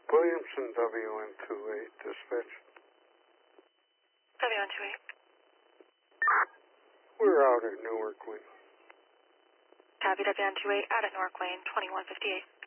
Williamson WN28, dispatch. WN28. We're out at Newark Lane. Copy WN28, out at Newark Lane, 2158.